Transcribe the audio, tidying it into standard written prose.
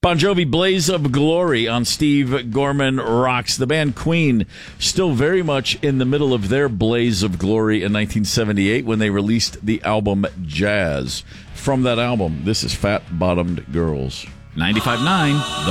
Bon Jovi, Blaze of Glory on Steve Gorman Rocks. The band Queen still very much in the middle of their blaze of glory in 1978 when they released the album Jazz. From that album, this is Fat Bottomed Girls. 95.9, The